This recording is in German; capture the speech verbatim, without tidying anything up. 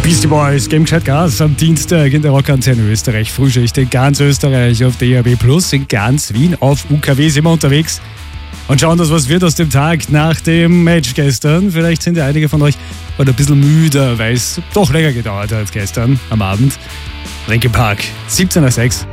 Beastie Boys geben gescheit Gas am Dienstag in der Rockantenne Österreich. Frühschicht in ganz Österreich auf D A B Plus, in ganz Wien auf U K W sind wir unterwegs und schauen, dass was wird aus dem Tag nach dem Match gestern. Vielleicht sind ja einige von euch heute ein bisschen müder, weil es doch länger gedauert hat gestern am Abend. Linkin Park, siebzehn Uhr sechs.